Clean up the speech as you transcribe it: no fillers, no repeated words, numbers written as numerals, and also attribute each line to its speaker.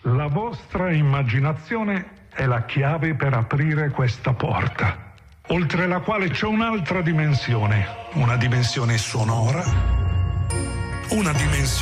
Speaker 1: La vostra immaginazione è la chiave per aprire questa porta, oltre la quale c'è un'altra dimensione, una dimensione sonora, una dimensione